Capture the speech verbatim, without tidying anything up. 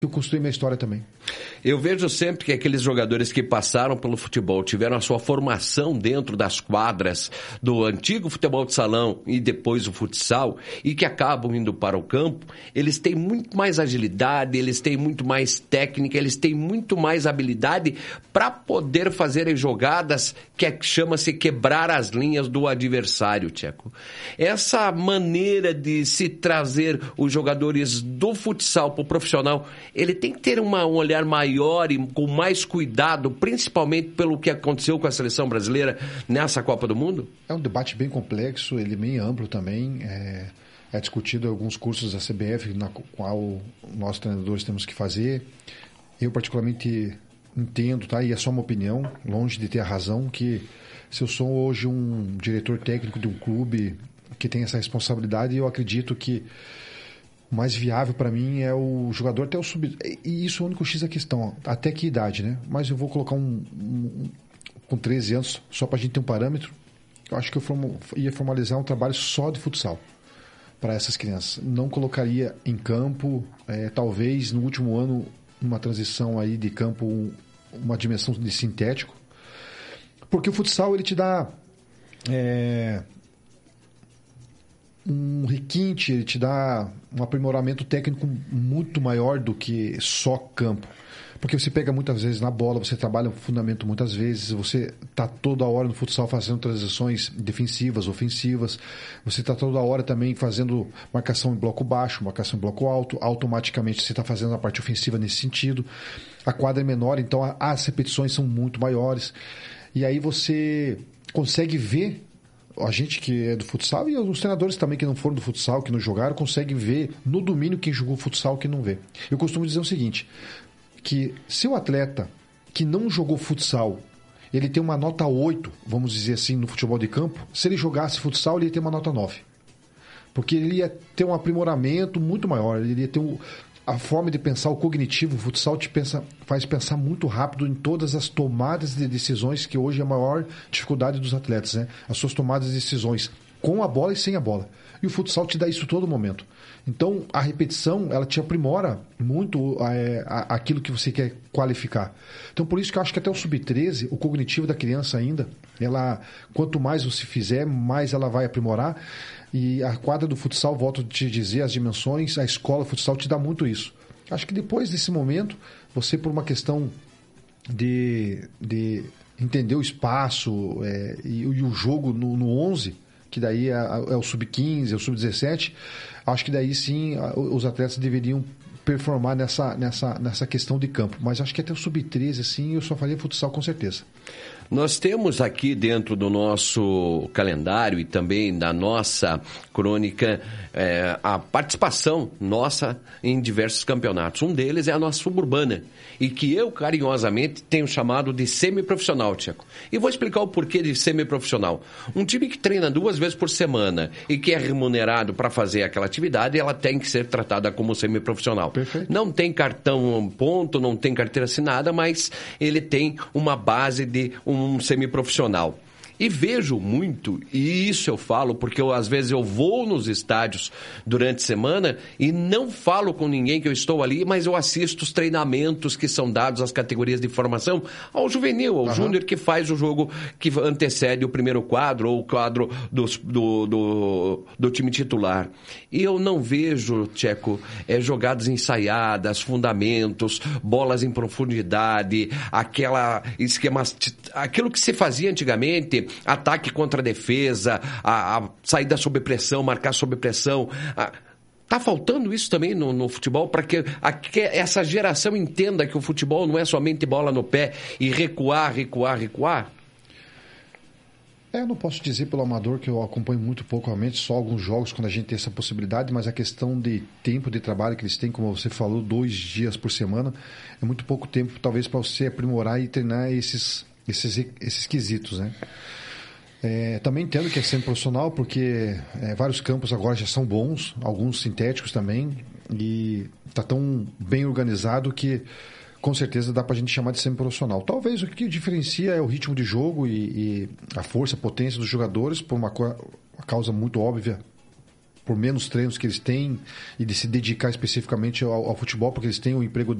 eu construí minha história também. Eu vejo sempre que aqueles jogadores que passaram pelo futebol, tiveram a sua formação dentro das quadras do antigo futebol de salão e depois o futsal, e que acabam indo para o campo, eles têm muito mais agilidade, eles têm muito mais técnica, eles têm muito mais habilidade para poder fazer jogadas que é, chama-se quebrar as linhas do adversário, Tcheco. Essa maneira de se trazer os jogadores do futsal para o profissional, ele tem que ter uma, um olhar maior e com mais cuidado, principalmente pelo que aconteceu com a seleção brasileira nessa Copa do Mundo? É um debate bem complexo, ele é bem amplo também. É, é discutido alguns cursos da C B F, na qual nós treinadores temos que fazer. Eu particularmente entendo, tá? E é só uma opinião, longe de ter a razão, que se eu sou hoje um diretor técnico de um clube que tem essa responsabilidade, eu acredito que o mais viável para mim é o jogador até o sub... E isso é o único X da questão. Até que idade, né? Mas eu vou colocar um... um com treze anos, só para a gente ter um parâmetro. Eu acho que eu form... ia formalizar um trabalho só de futsal para essas crianças. Não colocaria em campo, é, talvez no último ano, uma transição aí de campo, um, uma dimensão de sintético. Porque o futsal, ele te dá... É... um requinte, ele te dá um aprimoramento técnico muito maior do que só campo. Porque você pega muitas vezes na bola, você trabalha o fundamento muitas vezes, você está toda hora no futsal fazendo transições defensivas, ofensivas, você está toda hora também fazendo marcação em bloco baixo, marcação em bloco alto, automaticamente você está fazendo a parte ofensiva nesse sentido. A quadra é menor, então as repetições são muito maiores. E aí você consegue ver, a gente que é do futsal e os treinadores também que não foram do futsal, que não jogaram, conseguem ver no domínio quem jogou futsal e quem não vê. Eu costumo dizer o seguinte, que se o atleta que não jogou futsal, ele tem uma nota oito, vamos dizer assim, no futebol de campo, se ele jogasse futsal, ele ia ter uma nota nove. Porque ele ia ter um aprimoramento muito maior, ele ia ter um... a forma de pensar, o cognitivo, o futsal te pensa, faz pensar muito rápido em todas as tomadas de decisões, que hoje é a maior dificuldade dos atletas, né? As suas tomadas de decisões com a bola e sem a bola. E o futsal te dá isso todo momento. Então, a repetição, ela te aprimora muito é, aquilo que você quer qualificar. Então, por isso que eu acho que até o sub treze, o cognitivo da criança ainda, ela, quanto mais você fizer, mais ela vai aprimorar. E a quadra do futsal, volto a te dizer, as dimensões, a escola futsal te dá muito isso. Acho que depois desse momento, você, por uma questão de, de entender o espaço é, e, e o jogo no, no onze, que daí é, é o sub quinze, é o sub dezessete, acho que daí sim os atletas deveriam performar nessa, nessa, nessa questão de campo. Mas acho que até o sub treze, assim, eu só faria futsal com certeza. Nós temos aqui dentro do nosso calendário e também da nossa crônica é, a participação nossa em diversos campeonatos. Um deles é a nossa suburbana e que eu carinhosamente tenho chamado de semiprofissional, Tcheco. E vou explicar o porquê de semiprofissional. Um time que treina duas vezes por semana e que é remunerado para fazer aquela atividade, ela tem que ser tratada como semiprofissional. Perfeito. Não tem cartão ponto, não tem carteira assinada, mas ele tem uma base de um um semiprofissional. E vejo muito, e isso eu falo porque eu, às vezes eu vou nos estádios durante a semana e não falo com ninguém que eu estou ali, mas eu assisto os treinamentos que são dados às categorias de formação, ao juvenil, ao uhum. júnior que faz o jogo que antecede o primeiro quadro ou o quadro do, do, do, do time titular. E eu não vejo, Tcheco, é, jogadas ensaiadas, fundamentos, bolas em profundidade, aquela esquema, aquilo que se fazia antigamente, ataque contra a defesa, a, a saída sob pressão, marcar sob pressão. A, tá faltando isso também no, no futebol para que, a, que essa geração entenda que o futebol não é somente bola no pé e recuar, recuar, recuar? É, eu não posso dizer pelo amador que eu acompanho muito pouco, realmente, só alguns jogos quando a gente tem essa possibilidade, mas a questão de tempo de trabalho que eles têm, como você falou, dois dias por semana, é muito pouco tempo, talvez, para você aprimorar e treinar esses, esses, esses quesitos, né? É, também entendo que é sempre profissional, porque é, vários campos agora já são bons, alguns sintéticos também, e está tão bem organizado que com certeza dá para a gente chamar de semi-profissional. Talvez o que diferencia é o ritmo de jogo e, e a força, a potência dos jogadores, por uma, uma causa muito óbvia, por menos treinos que eles têm e de se dedicar especificamente ao, ao futebol, porque eles têm o emprego